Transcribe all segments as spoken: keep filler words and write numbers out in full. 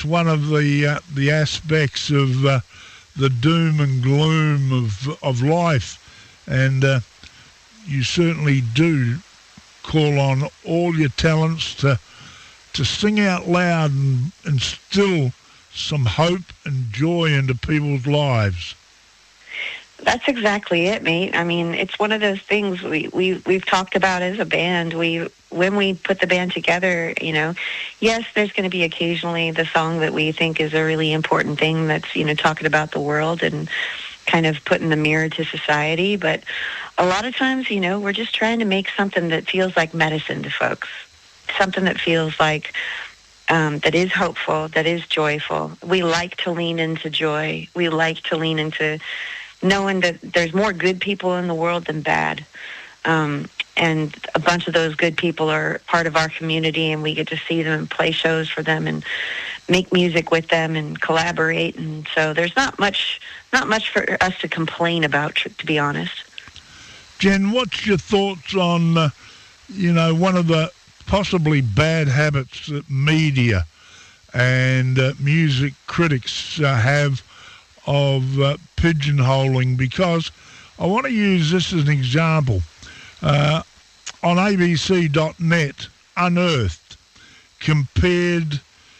one of the uh, the aspects of uh, the doom and gloom of of life, and uh, you certainly do call on all your talents to to sing out loud and instill some hope and joy into people's lives. That's exactly it, mate. I mean, it's one of those things we, we, we've talked about as a band. We When we put the band together, you know, yes, there's going to be occasionally the song that we think is a really important thing that's, you know, talking about the world and kind of putting the mirror to society. But a lot of times, you know, we're just trying to make something that feels like medicine to folks, something that feels like, um, that is hopeful, that is joyful. We like to lean into joy. We like to lean into knowing that there's more good people in the world than bad. Um, and a bunch of those good people are part of our community, and we get to see them and play shows for them and make music with them and collaborate. And so there's not much, not much for us to complain about, to be honest. Jen, what's your thoughts on, uh, you know, one of the possibly bad habits that media and uh, music critics uh, have of uh, pigeonholing? Because I want to use this as an example. Uh, on A B C dot net, Unearthed compared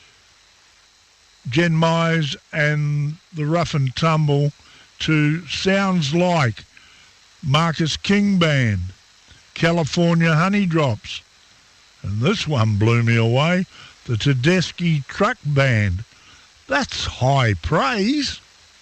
Jen Mize and the Rough and Tumble to sounds like Marcus King Band, California Honey Drops, and this one blew me away, the Tedeschi Truck Band. That's high praise.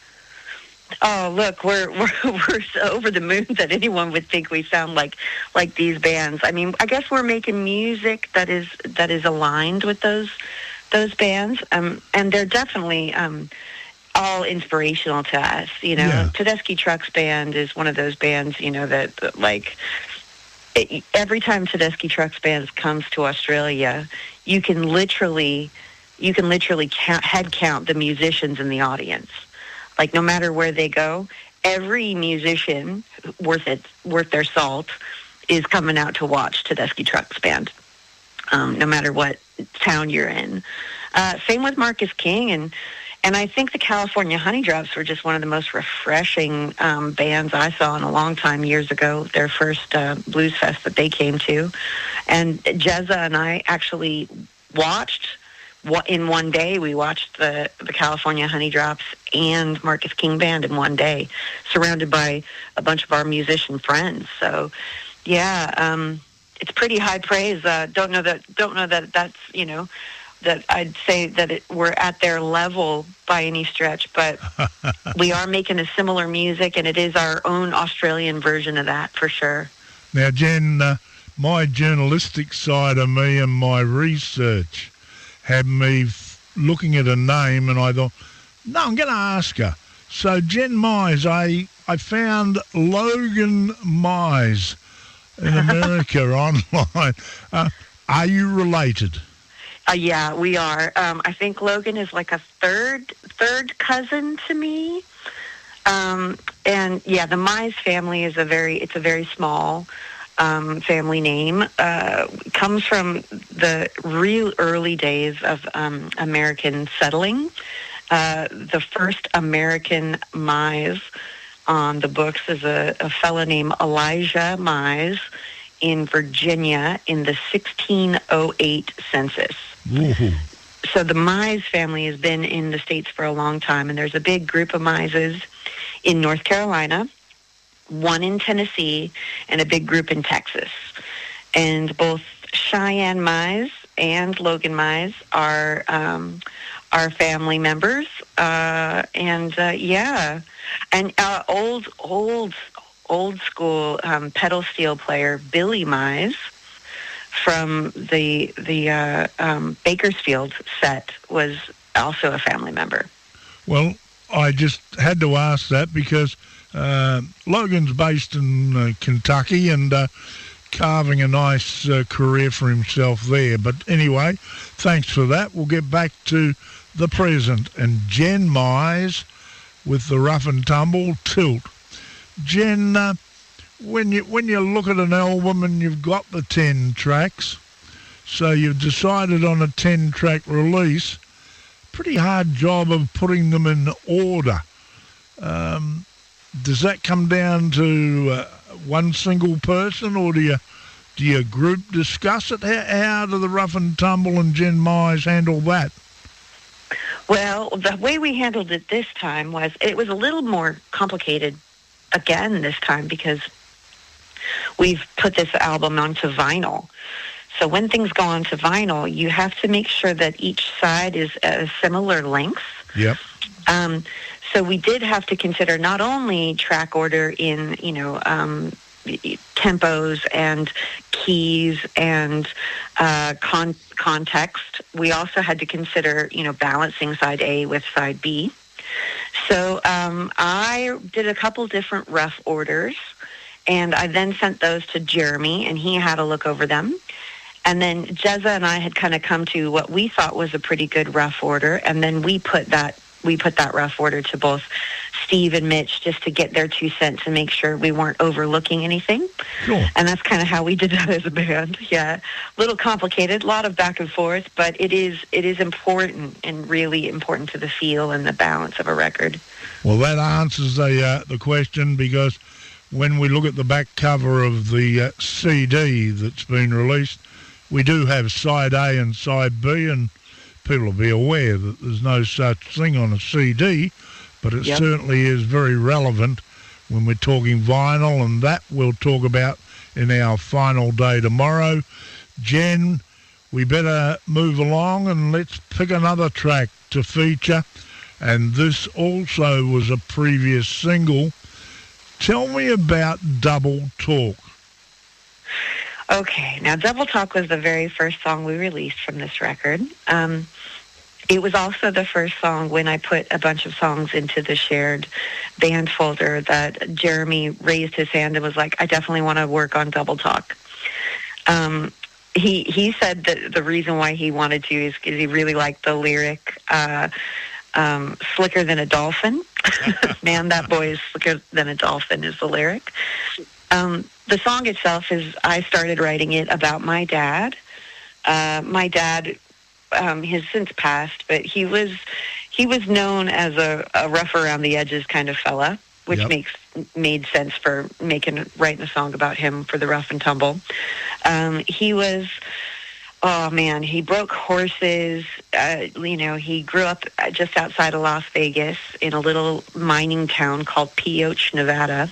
Oh, look, we're we're we're so over the moon that anyone would think we sound like like these bands. I mean, I guess we're making music that is that is aligned with those those bands, um, and they're definitely um, all inspirational to us. You know, Yeah. Tedeschi Trucks Band is one of those bands. You know that, that like it, every time Tedeschi Trucks Band comes to Australia, you can literally you can literally count, head count the musicians in the audience. Like, no matter where they go, every musician worth it, worth their salt is coming out to watch Tedeschi Trucks Band, um, no matter what town you're in. Uh, same with Marcus King, and and I think the California Honey Drops were just one of the most refreshing um, bands I saw in a long time years ago, their first uh, blues fest that they came to. And Jezza and I actually watched in one day. We watched the, the California Honey Drops and Marcus King Band in one day, surrounded by a bunch of our musician friends. So, yeah, um, it's pretty high praise. Uh, don't know that. Don't know that that's you know that I'd say that it, we're at their level by any stretch, but we are making a similar music, and it is our own Australian version of that for sure. Now, Jen, uh, my journalistic side of me and my research had me f- looking at a name, and I thought, no, I'm going to ask her. So, Jen Mize, I, I found Logan Mize in America online. Uh, are you related? Uh, yeah, we are. Um, I think Logan is like a third third cousin to me. Um, and yeah, the Mize family is a very it's a very small Um, family name. Uh, comes from the real early days of um, American settling. Uh, the first American Mize on the books is a, a fellow named Elijah Mize in Virginia in the sixteen oh eight census. Ooh. So the Mize family has been in the States for a long time, and there's a big group of Mizes in North Carolina, one in Tennessee, and a big group in Texas. And both Cheyenne Mize and Logan Mize are um, are family members. Uh, and uh, yeah, and uh, old old old school um, pedal steel player Billy Mize from the the uh, um, Bakersfield set was also a family member. Well, I just had to ask that because Uh, Logan's based in uh, Kentucky and uh, carving a nice uh, career for himself there. But anyway, thanks for that. We'll get back to the present and Jen Mize with the Rough and Tumble Tilt. Jen, uh, when you when you look at an album and you've got the ten tracks, so you've decided on a ten-track release, pretty hard job of putting them in order. Um, does that come down to uh, one single person, or do you do you group discuss it? How, how do the Rough and Tumble and Jen Mize handle that? Well, the way we handled it this time was it was a little more complicated again this time because we've put this album onto vinyl. So when things go onto vinyl, you have to make sure that each side is a similar length. Yep. Um, so we did have to consider not only track order in, you know, um, tempos and keys and uh, con- context. We also had to consider, you know, balancing side A with side B. So um, I did a couple different rough orders, and I then sent those to Jeremy, and he had a look over them. And then Jezza and I had kind of come to what we thought was a pretty good rough order, and then we put that we put that rough order to both Steve and Mitch just to get their two cents and make sure we weren't overlooking anything. Sure. And that's kind of how we did that as a band. Yeah, a little complicated, a lot of back and forth, but it is it is important and really important to the feel and the balance of a record. Well, that answers the uh, the question, because when we look at the back cover of the uh, C D that's been released, we do have side A and side B, and people will be aware that there's no such thing on a C D, but it yep. certainly is very relevant when we're talking vinyl, and that we'll talk about in our final day tomorrow. Jen, we better move along and let's pick another track to feature, and this also was a previous single. Tell me about Double Talk. Okay, now Double Talk was the very first song we released from this record. Um, it was also the first song when I put a bunch of songs into the shared band folder that Jeremy raised his hand and was like, I definitely want to work on Double Talk. Um, he he said that the reason why he wanted to is because he really liked the lyric, uh, um, slicker than a dolphin. Man, that boy is slicker than a dolphin is the lyric. Um, the song itself is, I started writing it about my dad. Uh, my dad um, has since passed, but he was he was known as a, a rough around the edges kind of fella, which yep. makes made sense for making writing a song about him for the Rough and Tumble. Um, he was, oh man, he broke horses. Uh, you know, he grew up just outside of Las Vegas in a little mining town called Pioche, Nevada.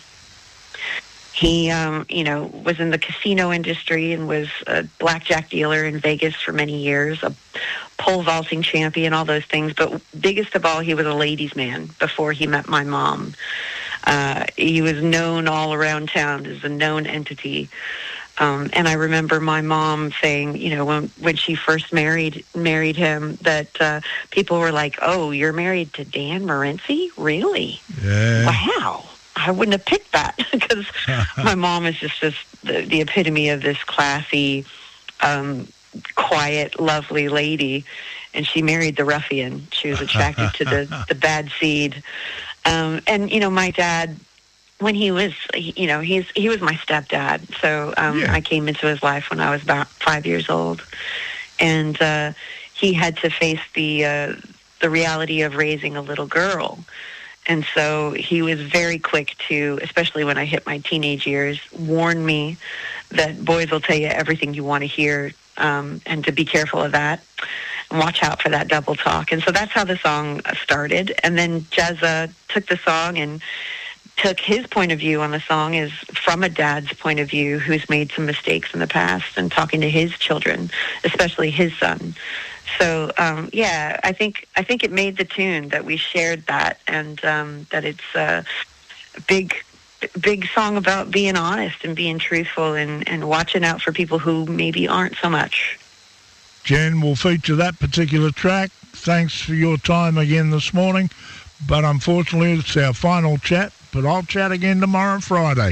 He, um, you know, was in the casino industry and was a blackjack dealer in Vegas for many years, a pole vaulting champion, all those things. But biggest of all, he was a ladies' man before he met my mom. Uh, he was known all around town as a known entity. Um, and I remember my mom saying, you know, when when she first married married him, that uh, people were like, "Oh, you're married to Dan Morency? Really? Yeah. Wow." I wouldn't have picked that because my mom is just this, the, the epitome of this classy, um, quiet, lovely lady, and she married the ruffian. She was attracted to the, the bad seed. Um, and, you know, my dad, when he was, you know, he's he was my stepdad. So um, yeah. I came into his life when I was about five years old. And uh, he had to face the uh, the reality of raising a little girl. And so he was very quick to, especially when I hit my teenage years, warn me that boys will tell you everything you want to hear, um, and to be careful of that and watch out for that double talk. And so that's how the song started. And then Jezza took the song and took his point of view on the song is from a dad's point of view who's made some mistakes in the past and talking to his children, especially his son. So um, yeah, I think I think it made the tune that we shared that, and um, that it's a big, big song about being honest and being truthful and, and watching out for people who maybe aren't so much. Jen, will feature that particular track. Thanks for your time again this morning, but unfortunately it's our final chat. But I'll chat again tomorrow, Friday.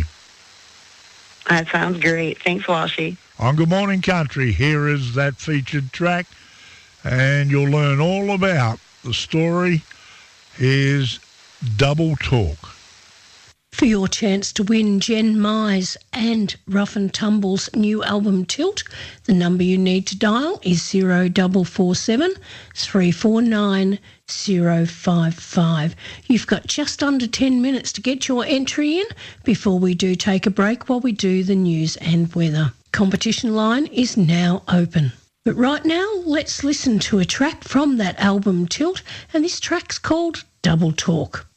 That sounds great. Thanks, Walshy. On Good Morning Country, here is that featured track. And you'll learn all about the story is Double Talk. For your chance to win Jen Mize and Rough and Tumble's new album Tilt, the number you need to dial is zero four four seven, three four nine, zero five five. You've got just under ten minutes to get your entry in before we do take a break while we do the news and weather. Competition line is now open. But right now, let's listen to a track from that album Tilt, and this track's called Double Talk.